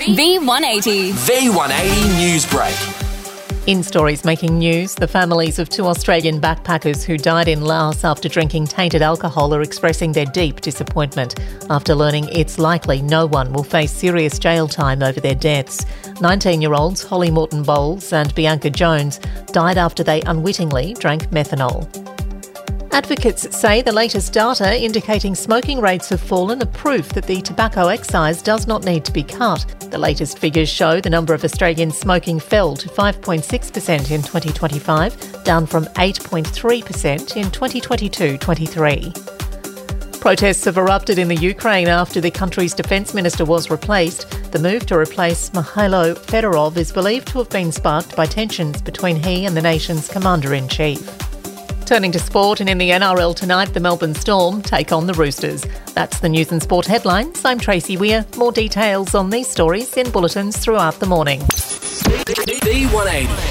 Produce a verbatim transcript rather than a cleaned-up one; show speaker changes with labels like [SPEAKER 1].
[SPEAKER 1] V one eighty.
[SPEAKER 2] V one eighty Newsbreak.
[SPEAKER 3] In stories making news, the families of two Australian backpackers who died in Laos after drinking tainted alcohol are expressing their deep disappointment after learning it's likely no one will face serious jail time over their deaths. nineteen-year-olds Holly Morton Bowles and Bianca Jones died after they unwittingly drank methanol. Advocates say the latest data indicating smoking rates have fallen are proof that the tobacco excise does not need to be cut. The latest figures show the number of Australians smoking fell to five point six percent in twenty twenty-five, down from eight point three percent in twenty twenty-two twenty-three. Protests have erupted in the Ukraine after the country's defence minister was replaced. The move to replace Mikhailo Fedorov is believed to have been sparked by tensions between he and the nation's commander-in-chief. Turning to sport, and in the N R L tonight, the Melbourne Storm take on the Roosters. That's the news and sport headlines. I'm Tracy Weir. More details on these stories in bulletins throughout the morning.
[SPEAKER 2] V one eighty.